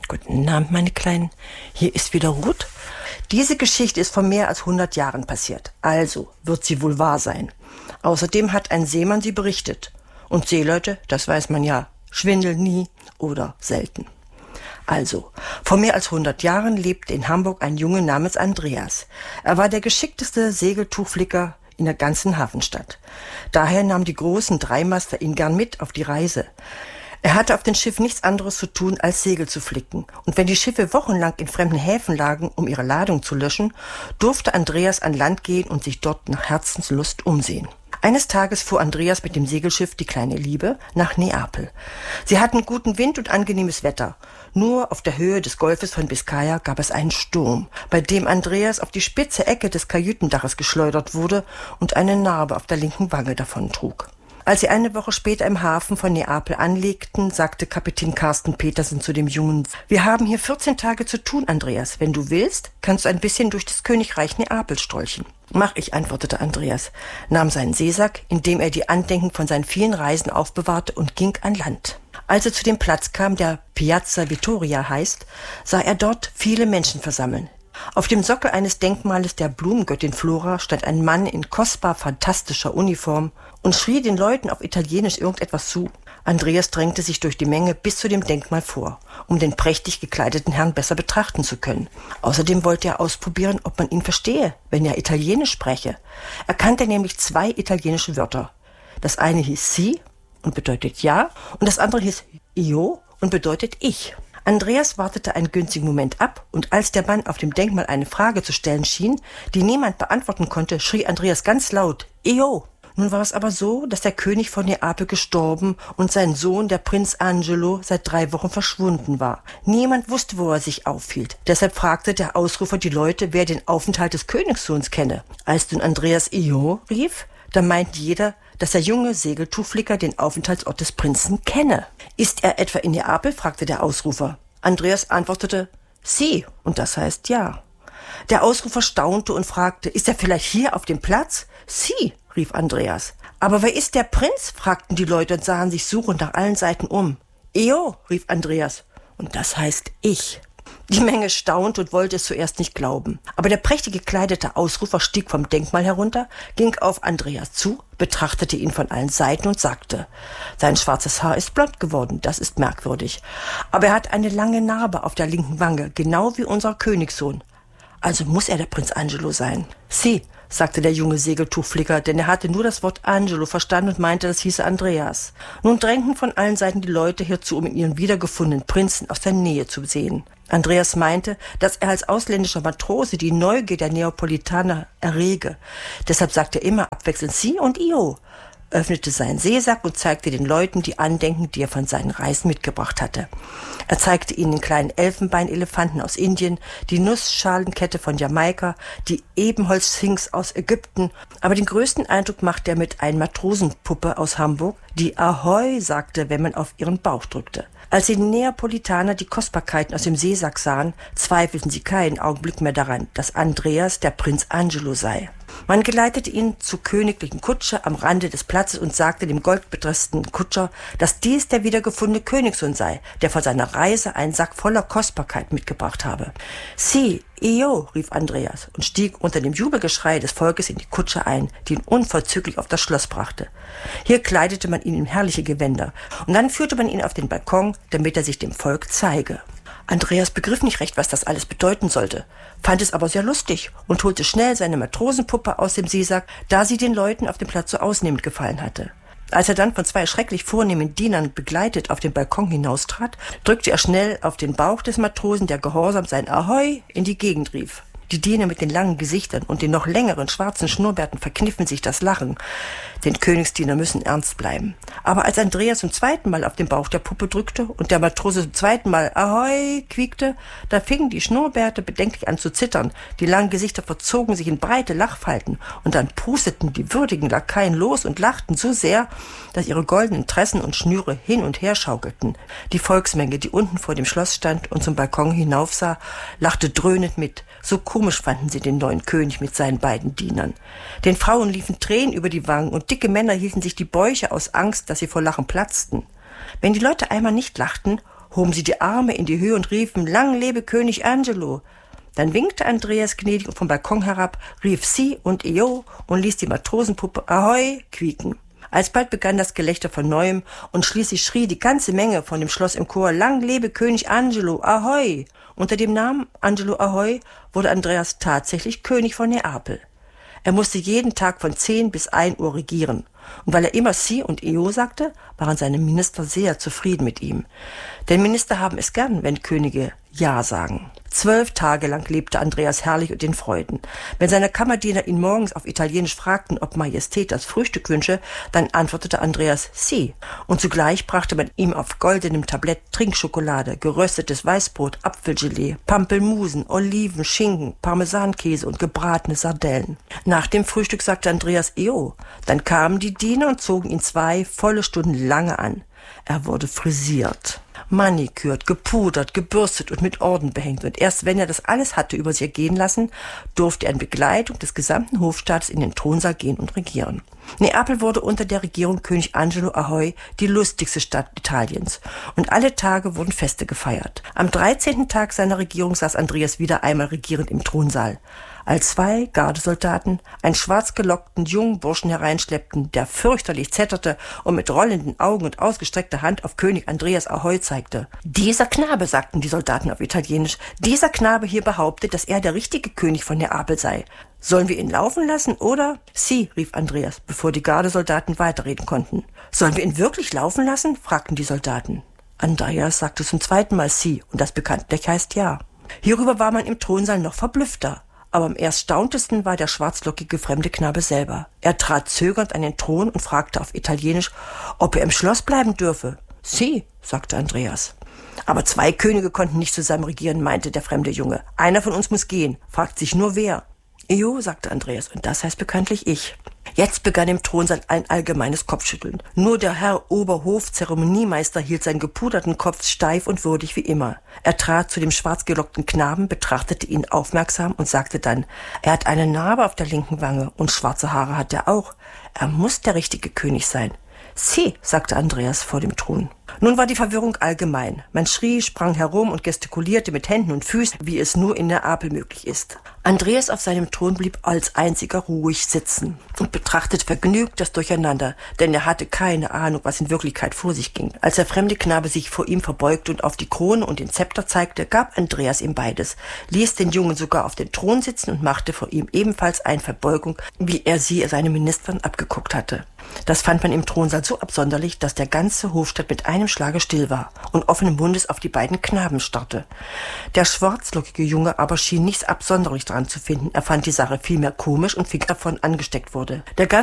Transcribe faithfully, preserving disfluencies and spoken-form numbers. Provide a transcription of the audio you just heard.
Guten Abend, meine Kleinen. Hier ist wieder Ruth. Diese Geschichte ist vor mehr als hundert Jahren passiert. Also wird sie wohl wahr sein. Außerdem hat ein Seemann sie berichtet. Und Seeleute, das weiß man ja, schwindeln nie oder selten. Also, vor mehr als hundert Jahren lebte in Hamburg ein Junge namens Andreas. Er war der geschickteste Segeltuchflicker in der ganzen Hafenstadt. Daher nahm die großen Dreimaster ihn gern mit auf die Reise. Er hatte auf dem Schiff nichts anderes zu tun, als Segel zu flicken. Und wenn die Schiffe wochenlang in fremden Häfen lagen, um ihre Ladung zu löschen, durfte Andreas an Land gehen und sich dort nach Herzenslust umsehen. Eines Tages fuhr Andreas mit dem Segelschiff Die kleine Liebe nach Neapel. Sie hatten guten Wind und angenehmes Wetter. Nur auf der Höhe des Golfes von Biskaya gab es einen Sturm, bei dem Andreas auf die spitze Ecke des Kajütendaches geschleudert wurde und eine Narbe auf der linken Wange davontrug. Als sie eine Woche später im Hafen von Neapel anlegten, sagte Kapitän Carsten Petersen zu dem Jungen: Wir haben hier vierzehn Tage zu tun, Andreas. Wenn du willst, kannst du ein bisschen durch das Königreich Neapel strolchen. Mach ich, antwortete Andreas, nahm seinen Seesack, in dem er die Andenken von seinen vielen Reisen aufbewahrte, und ging an Land. Als er zu dem Platz kam, der Piazza Vittoria heißt, sah er dort viele Menschen versammeln. Auf dem Sockel eines Denkmales der Blumengöttin Flora stand ein Mann in kostbar fantastischer Uniform und schrie den Leuten auf Italienisch irgendetwas zu. Andreas drängte sich durch die Menge bis zu dem Denkmal vor, um den prächtig gekleideten Herrn besser betrachten zu können. Außerdem wollte er ausprobieren, ob man ihn verstehe, wenn er Italienisch spreche. Er kannte nämlich zwei italienische Wörter. Das eine hieß si und bedeutet ja, und das andere hieß io und bedeutet ich. Andreas wartete einen günstigen Moment ab, und als der Mann auf dem Denkmal eine Frage zu stellen schien, die niemand beantworten konnte, schrie Andreas ganz laut: Io! Nun war es aber so, dass der König von Neapel gestorben und sein Sohn, der Prinz Angelo, seit drei Wochen verschwunden war. Niemand wusste, wo er sich aufhielt. Deshalb fragte der Ausrufer die Leute, wer den Aufenthalt des Königssohns kenne. Als nun Andreas Io rief, da meinte jeder, dass der junge Segeltuchflicker den Aufenthaltsort des Prinzen kenne. Ist er etwa in Neapel? Fragte der Ausrufer. Andreas antwortete, si, und das heißt ja. Der Ausrufer staunte und fragte, ist er vielleicht hier auf dem Platz? Si, rief Andreas. Aber wer ist der Prinz? Fragten die Leute und sahen sich suchend nach allen Seiten um. Io, rief Andreas, und das heißt ich. Die Menge staunte und wollte es zuerst nicht glauben. Aber der prächtig gekleidete Ausrufer stieg vom Denkmal herunter, ging auf Andreas zu, betrachtete ihn von allen Seiten und sagte, sein schwarzes Haar ist blond geworden, das ist merkwürdig. Aber er hat eine lange Narbe auf der linken Wange, genau wie unser Königssohn. Also muss er der Prinz Angelo sein. Si, sagte der junge Segeltuchflicker, denn er hatte nur das Wort Angelo verstanden und meinte, das hieße Andreas. Nun drängten von allen Seiten die Leute herzu, um ihren wiedergefundenen Prinzen aus der Nähe zu sehen. Andreas meinte, dass er als ausländischer Matrose die Neugier der Neapolitaner errege. Deshalb sagte er immer abwechselnd si und io, öffnete seinen Seesack und zeigte den Leuten die Andenken, die er von seinen Reisen mitgebracht hatte. Er zeigte ihnen den kleinen Elfenbeinelefanten aus Indien, die Nussschalenkette von Jamaika, die Ebenholzsphinx aus Ägypten, aber den größten Eindruck machte er mit einer Matrosenpuppe aus Hamburg, die Ahoi sagte, wenn man auf ihren Bauch drückte. Als die Neapolitaner die Kostbarkeiten aus dem Seesack sahen, zweifelten sie keinen Augenblick mehr daran, dass Andreas der Prinz Angelo sei. Man geleitete ihn zur königlichen Kutsche am Rande des Platzes und sagte dem goldbetreßten Kutscher, dass dies der wiedergefundene Königssohn sei, der vor seiner Reise einen Sack voller Kostbarkeit mitgebracht habe. Si, io, rief Andreas und stieg unter dem Jubelgeschrei des Volkes in die Kutsche ein, die ihn unverzüglich auf das Schloss brachte. Hier kleidete man ihn in herrliche Gewänder und dann führte man ihn auf den Balkon, damit er sich dem Volk zeige. Andreas begriff nicht recht, was das alles bedeuten sollte, fand es aber sehr lustig und holte schnell seine Matrosenpuppe aus dem Seesack, da sie den Leuten auf dem Platz so ausnehmend gefallen hatte. Als er dann von zwei schrecklich vornehmen Dienern begleitet auf den Balkon hinaustrat, drückte er schnell auf den Bauch des Matrosen, der gehorsam sein Ahoi in die Gegend rief. Die Diener mit den langen Gesichtern und den noch längeren schwarzen Schnurrbärten verkniffen sich das Lachen. Den Königsdiener müssen ernst bleiben. Aber als Andreas zum zweiten Mal auf den Bauch der Puppe drückte und der Matrose zum zweiten Mal Ahoi quiekte, da fingen die Schnurrbärte bedenklich an zu zittern. Die langen Gesichter verzogen sich in breite Lachfalten und dann pusteten die würdigen Lakaien los und lachten so sehr, dass ihre goldenen Tressen und Schnüre hin und her schaukelten. Die Volksmenge, die unten vor dem Schloss stand und zum Balkon hinaufsah, lachte dröhnend mit. So komisch fanden sie den neuen König mit seinen beiden Dienern. Den Frauen liefen Tränen über die Wangen und dicke Männer hielten sich die Bäuche aus Angst, dass sie vor Lachen platzten. Wenn die Leute einmal nicht lachten, hoben sie die Arme in die Höhe und riefen, lang lebe König Angelo. Dann winkte Andreas gnädig vom Balkon herab, rief sie und Io und ließ die Matrosenpuppe Ahoi quieken. Alsbald begann das Gelächter von Neuem und schließlich schrie die ganze Menge von dem Schloss im Chor, lang lebe König Angelo, Ahoi! Unter dem Namen Angelo Ahoi wurde Andreas tatsächlich König von Neapel. Er musste jeden Tag von zehn bis ein Uhr regieren. Und weil er immer si und io sagte, waren seine Minister sehr zufrieden mit ihm. Denn Minister haben es gern, wenn Könige ja sagen. Zwölf Tage lang lebte Andreas herrlich und in Freuden. Wenn seine Kammerdiener ihn morgens auf Italienisch fragten, ob Majestät das Frühstück wünsche, dann antwortete Andreas si. Und zugleich brachte man ihm auf goldenem Tablett Trinkschokolade, geröstetes Weißbrot, Apfelgelee, Pampelmusen, Oliven, Schinken, Parmesankäse und gebratene Sardellen. Nach dem Frühstück sagte Andreas io. Dann kamen die Diener und zogen ihn zwei volle Stunden lange an. Er wurde frisiert, manikürt, gepudert, gebürstet und mit Orden behängt. Und erst wenn er das alles hatte über sich ergehen lassen, durfte er in Begleitung des gesamten Hofstaats in den Thronsaal gehen und regieren. Neapel wurde unter der Regierung König Angelo Ahoi die lustigste Stadt Italiens. Und alle Tage wurden Feste gefeiert. Am dreizehnten Tag seiner Regierung saß Andreas wieder einmal regierend im Thronsaal, als zwei Gardesoldaten einen schwarzgelockten jungen Burschen hereinschleppten, der fürchterlich zetterte und mit rollenden Augen und ausgestreckter Hand auf König Andreas Ahoi zeigte. Dieser Knabe, sagten die Soldaten auf Italienisch, dieser Knabe hier behauptet, dass er der richtige König von Neapel sei. Sollen wir ihn laufen lassen, oder? Si, rief Andreas, bevor die Gardesoldaten weiterreden konnten. Sollen wir ihn wirklich laufen lassen? Fragten die Soldaten. Andreas sagte zum zweiten Mal si, und das bekanntlich heißt ja. Hierüber war man im Thronsaal noch verblüffter. Aber am erstauntesten war der schwarzlockige fremde Knabe selber. Er trat zögernd an den Thron und fragte auf Italienisch, ob er im Schloss bleiben dürfe. Si, sagte Andreas. Aber zwei Könige konnten nicht zusammen regieren, meinte der fremde Junge. Einer von uns muss gehen, fragt sich nur wer. Jo, sagte Andreas, und das heißt bekanntlich ich. Jetzt begann im Thronsaal ein allgemeines Kopfschütteln. Nur der Herr Oberhof-Zeremoniemeister hielt seinen gepuderten Kopf steif und würdig wie immer. Er trat zu dem schwarzgelockten Knaben, betrachtete ihn aufmerksam und sagte dann, er hat eine Narbe auf der linken Wange und schwarze Haare hat er auch. Er muss der richtige König sein. Si, sagte Andreas vor dem Thron. Nun war die Verwirrung allgemein. Man schrie, sprang herum und gestikulierte mit Händen und Füßen, wie es nur in Neapel möglich ist. Andreas auf seinem Thron blieb als einziger ruhig sitzen und betrachtete vergnügt das Durcheinander, denn er hatte keine Ahnung, was in Wirklichkeit vor sich ging. Als der fremde Knabe sich vor ihm verbeugte und auf die Krone und den Zepter zeigte, gab Andreas ihm beides, ließ den Jungen sogar auf den Thron sitzen und machte vor ihm ebenfalls eine Verbeugung, wie er sie seinen Ministern abgeguckt hatte. Das fand man im Thronsaal so absonderlich, dass der ganze Hofstaat mit einem Schlage still war und offenen Mundes auf die beiden Knaben starrte. Der schwarzlockige Junge aber schien nichts absonderlich daran zu finden. Er fand die Sache vielmehr komisch und fing davon angesteckt wurde. Der